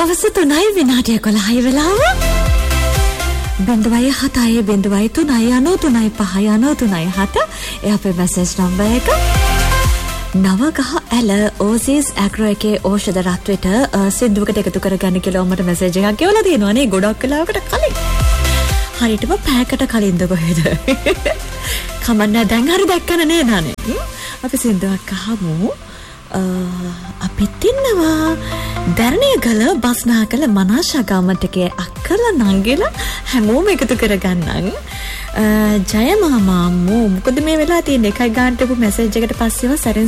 හවස 3යි විනාඩි 11යි වෙලාව. 0.7 0.3 ඒ අපේ මැසේජ් නම්බර් එක. නවගහ ඇල ඕසිස් ඇග්‍රෝ එකේ ඖෂධ රත්වෙට සින්දුවකට එකතු කරගන්න කියලා මට මැසේජ් එකක් ගෙවලා තියෙනවානේ ගොඩක් වෙලාවකට කලින්. හරියටම පැයකට කලින්ද කොහෙද? කමන්න දැන් හරි දැක්කන නේද අනේ. අපි සින්දුවක් අහමු. අපිත් ඉන්නවා ධර්ණියගල බස්නාකල මනාෂා ගාමට්ටකේ අක්කලා නංගිලා හැමෝම එකතු කරගන්නන්. ජය මාමා අම්මෝ මොකද මේ වෙලා තියෙන්නේ? එකයි ගානට මැසේජ් එකට පස්සේව සරෙන්